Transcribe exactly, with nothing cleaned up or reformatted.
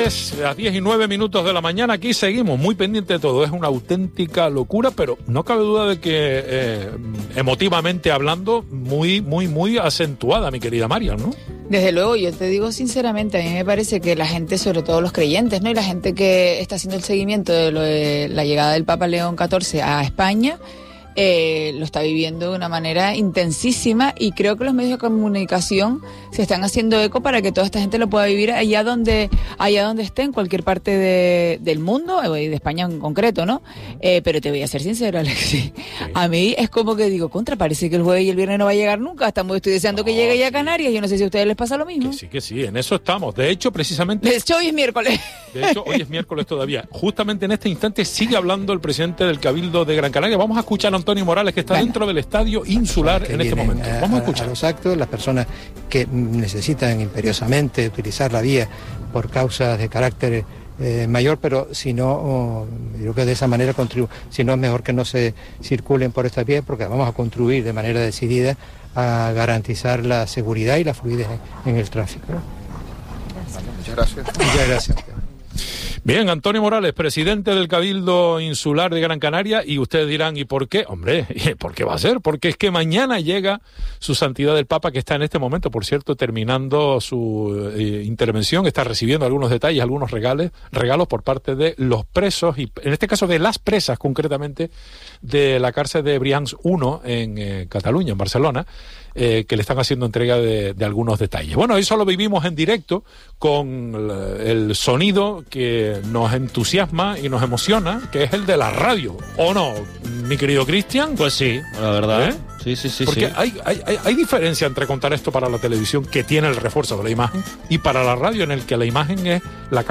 tardes, las diez y nueve minutos de la mañana, aquí seguimos muy pendientes de todo, es una auténtica locura, pero no cabe duda de que eh, emotivamente hablando, muy, muy, muy acentuada, mi querida Marian, ¿no? Desde luego, yo te digo sinceramente, a mí me parece que la gente, sobre todo los creyentes, ¿no? Y la gente que está haciendo el seguimiento de, lo de la llegada del Papa León catorce a España, Eh, lo está viviendo de una manera intensísima, y creo que los medios de comunicación se están haciendo eco para que toda esta gente lo pueda vivir allá donde allá donde esté, en cualquier parte de, del mundo, y de España en concreto, ¿no? Eh, pero te voy a ser sincero, Alexis, a mí es como que digo, contra, parece que el jueves y el viernes no va a llegar nunca, estamos, estoy deseando no, que llegue ya a Canarias, yo no sé si a ustedes les pasa lo mismo. Que sí, que sí, en eso estamos, de hecho, precisamente... De hecho, hoy es miércoles. De hecho, hoy es miércoles todavía, justamente en este instante sigue hablando el presidente del Cabildo de Gran Canaria. Vamos a escuchar a Antonio Morales, que está bueno, dentro del estadio insular en este momento. A, Vamos a escuchar. A los actos, las personas que necesitan imperiosamente utilizar la vía por causas de carácter eh, mayor, pero si no, oh, yo creo que de esa manera contribuye. Si no, es mejor que no se circulen por esta vía, porque vamos a contribuir de manera decidida a garantizar la seguridad y la fluidez en, en el tráfico. Muchas gracias. Muchas gracias. Bien, Antonio Morales, presidente del Cabildo Insular de Gran Canaria, y ustedes dirán, ¿y por qué? Hombre, ¿por qué va a ser? Porque es que mañana llega su santidad el Papa, que está en este momento, por cierto, terminando su eh, intervención, está recibiendo algunos detalles, algunos regales, regalos por parte de los presos, y en este caso de las presas, concretamente, de la cárcel de Brians uno en eh, Cataluña, en Barcelona, Eh, que le están haciendo entrega de, de algunos detalles. Bueno, eso lo vivimos en directo con el sonido que nos entusiasma y nos emociona, que es el de la radio, ¿o no, mi querido Cristian? Pues sí, la verdad. ¿Eh? Sí, sí, sí. Porque sí. Hay, hay, hay diferencia entre contar esto para la televisión, que tiene el refuerzo de la imagen, y para la radio, en el que la imagen es la